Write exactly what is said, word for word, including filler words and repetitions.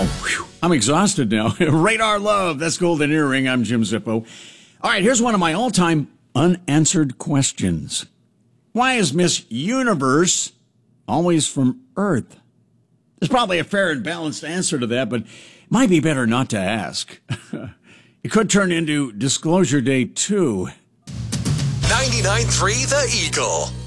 Whew. I'm exhausted now. Radar Love, that's Golden Earring. I'm Jim Zippo. All right, here's one of my all-time unanswered questions. Why is Miss Universe always from Earth? There's probably a fair and balanced answer to that, but it might be better not to ask. It could turn into Disclosure Day two. ninety-nine point three The Eagle.